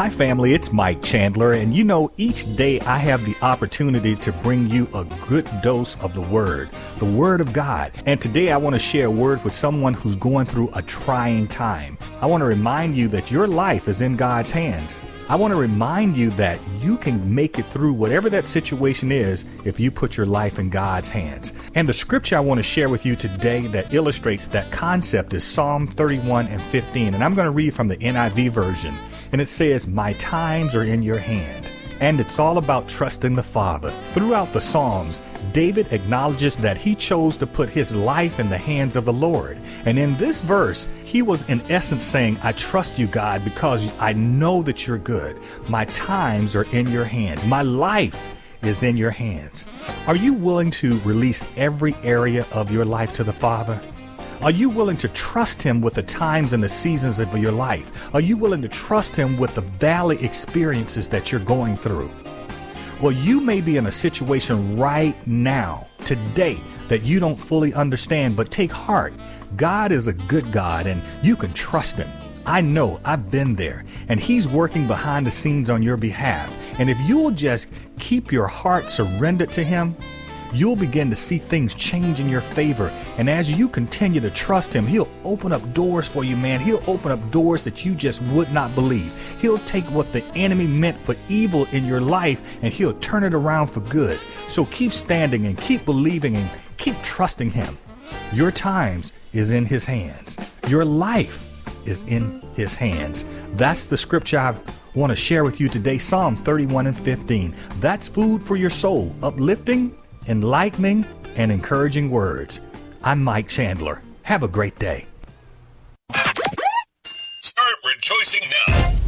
Hi family, it's Mike Chandler, and you know, each day I have the opportunity to bring you a good dose of the Word of God. And today I want to share a word with someone who's going through a trying time. I want to remind you that your life is in God's hands. I want to remind you that you can make it through whatever that situation is if you put your life in God's hands. And the scripture I want to share with you today that illustrates that concept is Psalm 31:15. And I'm going to read from the NIV version. And it says, "My times are in your hand." And it's all about trusting the Father. Throughout the Psalms, David acknowledges that he chose to put his life in the hands of the Lord. And in this verse, he was in essence saying, I trust you, God, because I know that you're good. My times are in your hands. My life is in your hands. Are you willing to release every area of your life to the Father? Are you willing to trust him with the times and the seasons of your life? Are you willing to trust him with the valley experiences that you're going through? Well, you may be in a situation right now, today, that you don't fully understand, but take heart. God is a good God and you can trust him. I know, I've been there, and he's working behind the scenes on your behalf. And if you will just keep your heart surrendered to him, you'll begin to see things change in your favor. And as you continue to trust him, he'll open up doors for you, man. He'll open up doors that you just would not believe. He'll take what the enemy meant for evil in your life and he'll turn it around for good. So keep standing and keep believing and keep trusting him. Your times is in his hands. Your life is in his hands. That's the scripture I want to share with you today, Psalm 31:15. That's food for your soul, uplifting, enlightening, and encouraging words. I'm Mike Chandler. Have a great day. Start rejoicing now.